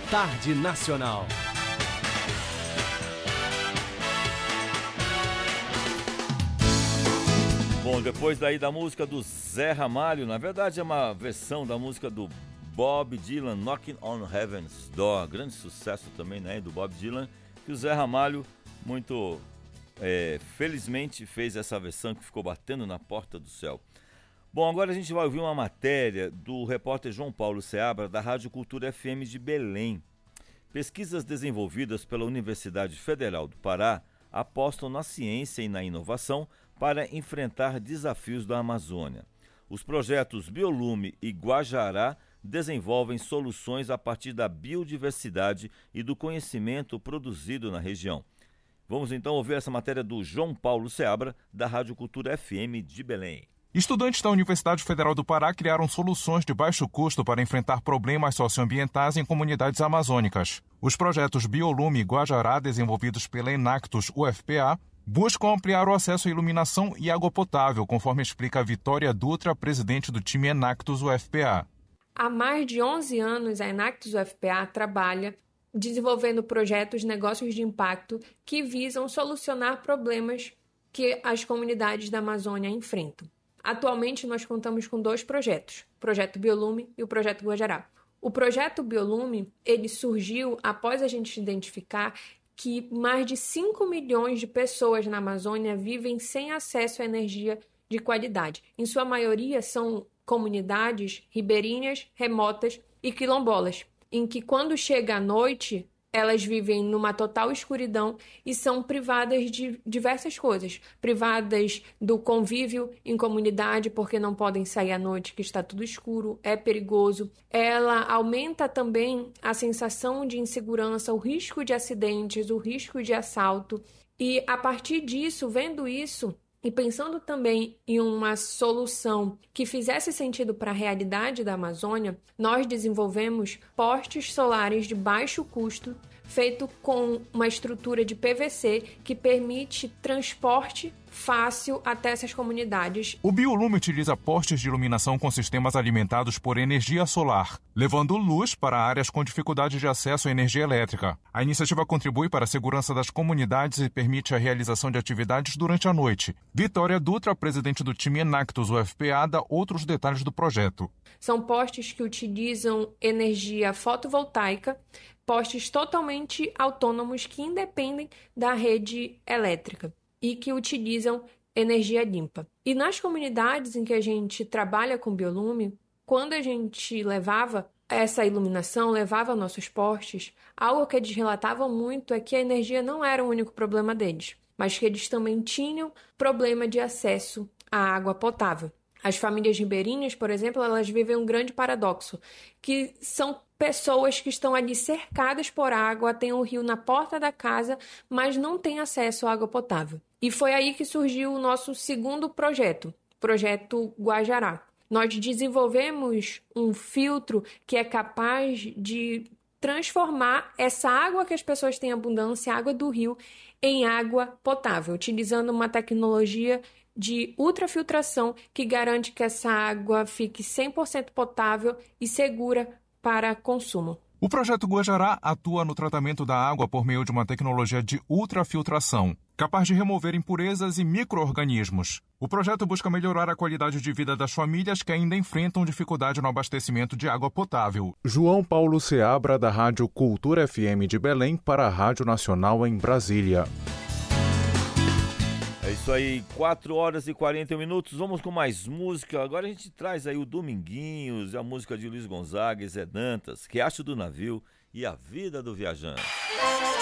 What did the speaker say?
Tarde Nacional. Bom, depois daí da música do Zé Ramalho, na verdade é uma versão da música do Bob Dylan, Knocking on Heaven's Door, grande sucesso também, né, do Bob Dylan, que o Zé Ramalho muito felizmente fez essa versão que ficou batendo na porta do céu. Bom, agora a gente vai ouvir uma matéria do repórter João Paulo Seabra, da Rádio Cultura FM de Belém. Pesquisas desenvolvidas pela Universidade Federal do Pará apostam na ciência e na inovação para enfrentar desafios da Amazônia. Os projetos Biolume e Guajará desenvolvem soluções a partir da biodiversidade e do conhecimento produzido na região. Vamos então ouvir essa matéria do João Paulo Seabra, da Rádio Cultura FM de Belém. Estudantes da Universidade Federal do Pará criaram soluções de baixo custo para enfrentar problemas socioambientais em comunidades amazônicas. Os projetos Biolume e Guajará, desenvolvidos pela Enactus UFPA, buscam ampliar o acesso à iluminação e água potável, conforme explica a Vitória Dutra, presidente do time Enactus UFPA. Há mais de 11 anos, a Enactus UFPA trabalha desenvolvendo projetos, negócios de impacto que visam solucionar problemas que as comunidades da Amazônia enfrentam. Atualmente, nós contamos com 2 projetos, o Projeto Biolume e o Projeto Guajará. O Projeto Biolume, ele surgiu após a gente identificar que mais de 5 milhões de pessoas na Amazônia vivem sem acesso à energia de qualidade. Em sua maioria, são comunidades ribeirinhas, remotas e quilombolas, em que quando chega a noite, elas vivem numa total escuridão e são privadas de diversas coisas. Privadas do convívio em comunidade, porque não podem sair à noite, que está tudo escuro, é perigoso. Ela aumenta também a sensação de insegurança, o risco de acidentes, o risco de assalto. E a partir disso, vendo isso, e pensando também em uma solução que fizesse sentido para a realidade da Amazônia, nós desenvolvemos postes solares de baixo custo, feito com uma estrutura de PVC que permite transporte fácil até essas comunidades. O Biolume utiliza postes de iluminação com sistemas alimentados por energia solar, levando luz para áreas com dificuldade de acesso à energia elétrica. A iniciativa contribui para a segurança das comunidades e permite a realização de atividades durante a noite. Vitória Dutra, presidente do time Enactus UFPA, dá outros detalhes do projeto. São postes que utilizam energia fotovoltaica, postes totalmente autônomos que independem da rede elétrica e que utilizam energia limpa. E nas comunidades em que a gente trabalha com Biolume, quando a gente levava essa iluminação, levava nossos postes, algo que eles relatavam muito é que a energia não era o único problema deles, mas que eles também tinham problema de acesso à água potável. As famílias ribeirinhas, por exemplo, elas vivem um grande paradoxo, que são pessoas que estão ali cercadas por água, têm um rio na porta da casa, mas não têm acesso à água potável. E foi aí que surgiu o nosso segundo projeto, o Projeto Guajará. Nós desenvolvemos um filtro que é capaz de transformar essa água que as pessoas têm abundância, a água do rio, em água potável, utilizando uma tecnologia de ultrafiltração que garante que essa água fique 100% potável e segura para consumo. O projeto Guajará atua no tratamento da água por meio de uma tecnologia de ultrafiltração, capaz de remover impurezas e micro-organismos. O projeto busca melhorar a qualidade de vida das famílias que ainda enfrentam dificuldade no abastecimento de água potável. João Paulo Seabra, da Rádio Cultura FM de Belém, para a Rádio Nacional em Brasília. É isso aí, 4 horas e 40 minutos, vamos com mais música. Agora a gente traz aí o Dominguinhos, a música de Luiz Gonzaga e Zé Dantas, Riacho do Navio e a Vida do Viajante.